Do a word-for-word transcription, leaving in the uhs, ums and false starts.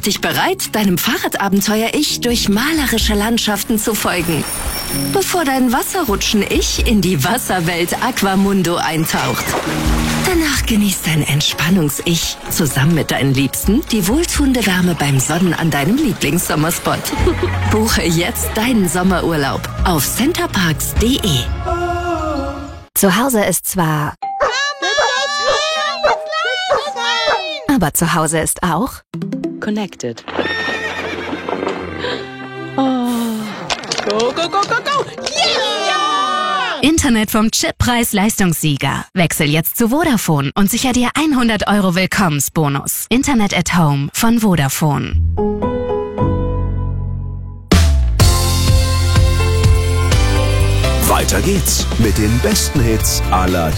dich bereit, deinem Fahrradabenteuer-Ich durch malerische Landschaften zu folgen, bevor dein Wasserrutschen-Ich in die Wasserwelt Aquamundo eintaucht. Danach genießt dein Entspannungs-Ich zusammen mit deinen Liebsten die wohltuende Wärme beim Sonnen an deinem Lieblingssommerspot. Buche jetzt deinen Sommerurlaub auf centerparks punkt de. Zu Hause ist zwar... Aber zu Hause ist auch... Connected. Oh. Go, go, go, go, go! Yeah! Internet vom Chip Preis-Leistungssieger. Wechsel jetzt zu Vodafone und sicher dir hundert Euro Willkommensbonus. Internet at Home von Vodafone. Weiter geht's mit den besten Hits aller